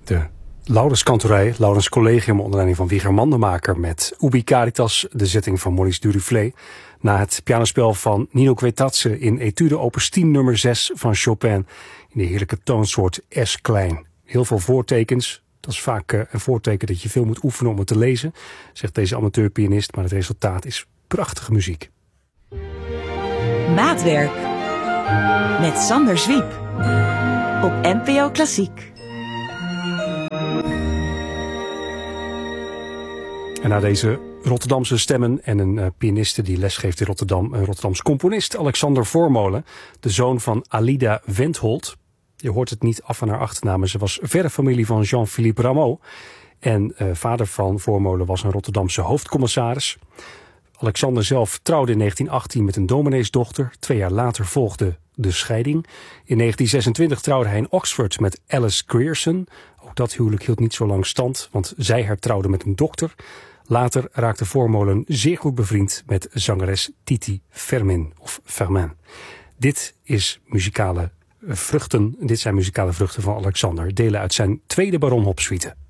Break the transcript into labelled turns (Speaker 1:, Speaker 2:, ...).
Speaker 1: De Laurens Kantorij, Laurens Collegium onder leiding van Wieger Mandemaker met Ubi Caritas, de zetting van Maurice Duruflé, na het pianospel van Nino Guetazze in Etude opus 10 nummer 6 van Chopin in de heerlijke toonsoort S klein. Heel veel voortekens. Dat is vaak een voorteken dat je veel moet oefenen om het te lezen, zegt deze amateurpianist, maar het resultaat is prachtige muziek.
Speaker 2: Maatwerk met Sander Zwiep op NPO Klassiek.
Speaker 1: En na deze Rotterdamse stemmen en een pianiste die lesgeeft in Rotterdam, een Rotterdams componist, Alexander Voormolen, de zoon van Alida Wendholt. Je hoort het niet af van haar achternaam. Ze was verre familie van Jean-Philippe Rameau. En vader van Voormolen was een Rotterdamse hoofdcommissaris. Alexander zelf trouwde in 1918 met een domineesdochter. 2 jaar later volgde de scheiding. In 1926 trouwde hij in Oxford met Alice Grierson. Ook dat huwelijk hield niet zo lang stand, want zij hertrouwde met een dokter. Later raakte Voormolen zeer goed bevriend met zangeres Titi Fermin of Fermin. Dit zijn muzikale vruchten van Alexander, delen uit zijn tweede Baron Hop suite.